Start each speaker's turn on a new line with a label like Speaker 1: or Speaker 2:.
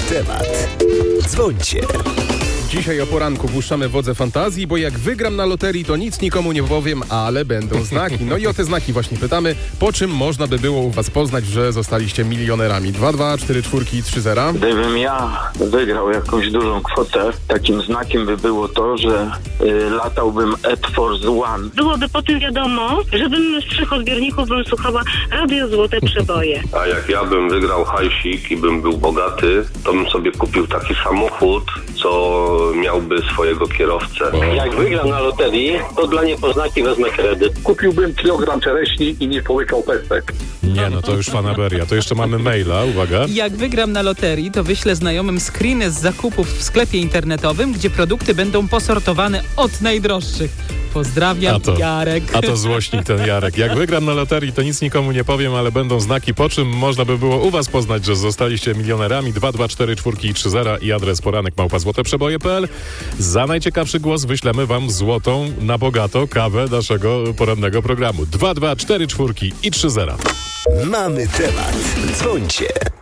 Speaker 1: temat. Dzwońcie.
Speaker 2: Dzisiaj o poranku puszczamy wodze fantazji, bo jak wygram na loterii, to nic nikomu nie powiem, ale będą znaki. No i o te znaki właśnie pytamy, po czym można by było u was poznać, że zostaliście milionerami. 22443.
Speaker 3: Gdybym ja wygrał jakąś dużą kwotę, takim znakiem by było to, że latałbym Air Force One.
Speaker 4: Byłoby po tym wiadomo, żebym z 3 odbiorników bym słuchała Radio Złote Przeboje.
Speaker 5: A jak ja bym wygrał hajsik i bym był bogaty, to bym sobie kupił taki samochód, co miałby swojego kierowcę.
Speaker 6: Jak wygram na loterii, to dla niepoznaki wezmę kredyt.
Speaker 7: Kupiłbym kilogram czereśni i nie połykał pestek.
Speaker 8: Nie, no to już fanaberia. To jeszcze mamy maila, uwaga.
Speaker 9: Jak wygram na loterii, to wyślę znajomym screeny z zakupów w sklepie internetowym, gdzie produkty będą posortowane od najdroższych. Pozdrawiam, Jarek.
Speaker 8: A to złośnik ten Jarek. Jak wygram na loterii, to nic nikomu nie powiem, ale będą znaki, po czym można by było u was poznać, że zostaliście milionerami. 22443 i adres poranek@złoteprzeboje.pl. Za najciekawszy głos wyślemy wam złotą na bogato kawę naszego porannego programu. 22443 i 30.
Speaker 1: Mamy temat. Dzwońcie.